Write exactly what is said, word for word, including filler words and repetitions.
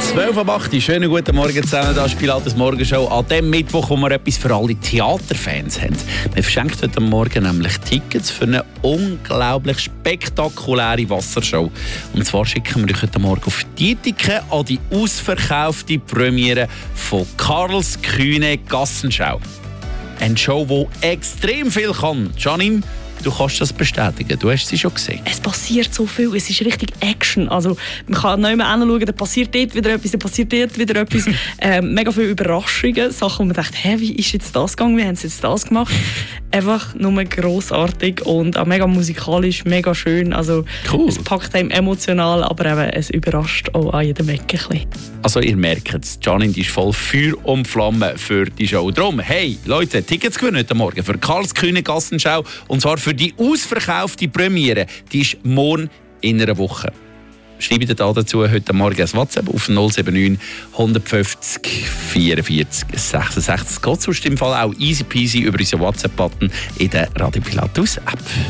zwölf Uhr acht, schönen guten Morgen zusammen, das ist Pilates Morgenshow. An dem Mittwoch, wo wir etwas für alle Theaterfans haben. Wir verschenken heute Morgen nämlich Tickets für eine unglaublich spektakuläre Wassershow. Und zwar schicken wir euch heute Morgen auf die Tickets an die ausverkaufte Premiere von Karls Kühne Gassenschau. Eine Show, die extrem viel kann. Janine, du kannst das bestätigen, du hast sie schon gesehen. Es passiert so viel, es ist richtig Action. Also, man kann nicht mehr hinschauen, da passiert dort wieder etwas, da passiert dort wieder etwas. ähm, mega viele Überraschungen, Sachen, wo man denkt, hä, wie ist jetzt das gegangen, wie haben sie jetzt das gemacht? Einfach nur grossartig und auch mega musikalisch, mega schön. Also, cool. Es packt einem emotional, aber eben, es überrascht auch an jedem Ecke ein bisschen. Also ihr merkt es, Janine ist voll Feuer und Flamme für die Show. Darum, hey Leute, Tickets gewinnen heute Morgen für Karls Kühne Gassenschau und zwar für die ausverkaufte Premiere. Die ist morgen in einer Woche. Schreibt da dazu heute Morgen ein WhatsApp auf null sieben neun, hundertfünfzig, vierundvierzig, sechsundsechzig. Es geht sonst im Fall auch easy peasy über unseren WhatsApp-Button in der Radio Pilatus App.